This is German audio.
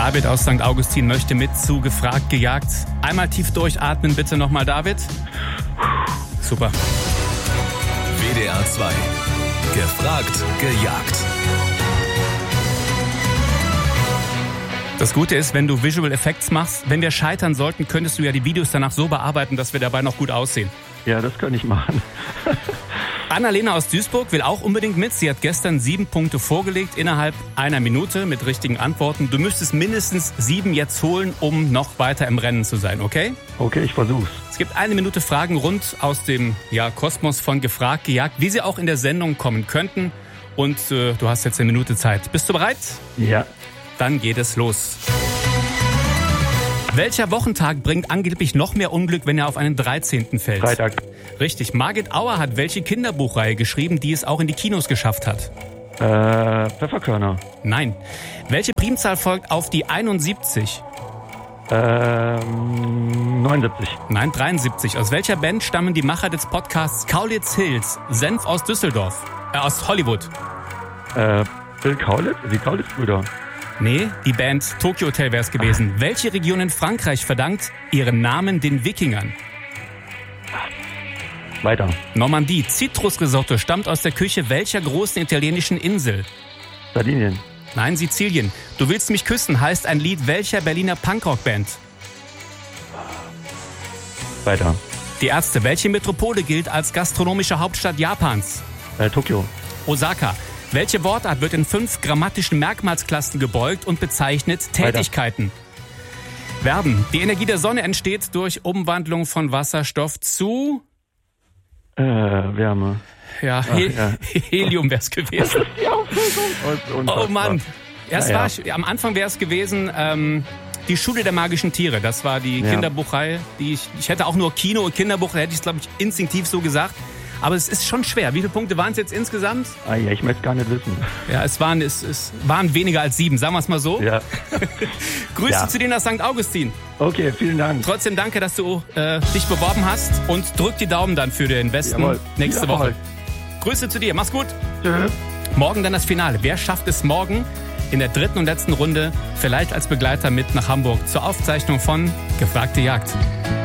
David aus St. Augustin möchte mit zu Gefragt gejagt. Einmal tief durchatmen, bitte nochmal, David. Super. WDR 2. Gefragt gejagt. Das Gute ist, wenn du Visual Effects machst, wenn wir scheitern sollten, könntest du ja die Videos danach so bearbeiten, dass wir dabei noch gut aussehen. Ja, das kann ich machen. Annalena aus Duisburg will auch unbedingt mit. Sie hat gestern 7 Punkte vorgelegt innerhalb einer Minute mit richtigen Antworten. Du müsstest mindestens 7 jetzt holen, um noch weiter im Rennen zu sein, okay? Okay, ich versuch's. Es gibt 1 Minute Fragen rund aus dem Kosmos von Gefragt gejagt, wie sie auch in der Sendung kommen könnten. Und du hast jetzt 1 Minute Zeit. Bist du bereit? Ja. Dann geht es los. Welcher Wochentag bringt angeblich noch mehr Unglück, wenn er auf einen 13. fällt? Freitag. Richtig. Margit Auer hat welche Kinderbuchreihe geschrieben, die es auch in die Kinos geschafft hat? Pfefferkörner. Nein. Welche Primzahl folgt auf die 71? 79. Nein, 73. Aus welcher Band stammen die Macher des Podcasts Kaulitz Hills, Senf aus Düsseldorf? Aus Hollywood. Bill Kaulitz? Die Kaulitz-Brüder. Nee, die Band Tokyo Hotel wäre es gewesen. Welche Region in Frankreich verdankt ihren Namen den Wikingern? Weiter. Normandie. Zitrusrisotto stammt aus der Küche welcher großen italienischen Insel? Sardinien. Nein, Sizilien. Du willst mich küssen heißt ein Lied welcher Berliner Punkrock-Band? Weiter. Die Ärzte. Welche Metropole gilt als gastronomische Hauptstadt Japans? Tokio. Osaka. Welche Wortart wird in 5 grammatischen Merkmalsklassen gebeugt und bezeichnet Tätigkeiten? Verben. Die Energie der Sonne entsteht durch Umwandlung von Wasserstoff zu... Wärme. Ja, Helium wäre es gewesen. Oh Mann. Am Anfang wäre es gewesen, die Schule der magischen Tiere. Das war die Kinderbuchreihe. Ich hätte auch nur Kino und Kinderbuch, da hätte ich es, glaube ich, instinktiv so gesagt. Aber es ist schon schwer. Wie viele Punkte waren es jetzt insgesamt? Ich möchte gar nicht wissen. Ja, es waren weniger als 7, sagen wir es mal so. Ja. Grüße zu dir nach St. Augustin. Okay, vielen Dank. Trotzdem danke, dass du dich beworben hast und drück die Daumen dann für den Westen nächste Woche. Grüße zu dir, mach's gut. Tschüss. Morgen dann das Finale. Wer schafft es morgen in der 3. und letzten Runde vielleicht als Begleiter mit nach Hamburg zur Aufzeichnung von Gefragte Jagd?